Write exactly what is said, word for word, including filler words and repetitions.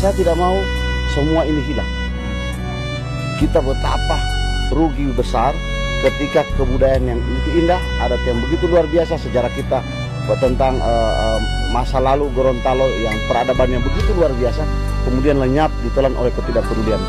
saya tidak mau semua ini hilang. Kita betapa rugi besar ketika kebudayaan yang itu indah, adat yang begitu luar biasa, sejarah kita tentang uh, uh, masa lalu Gorontalo yang peradabannya begitu luar biasa, kemudian lenyap ditelan oleh ketidakpedulian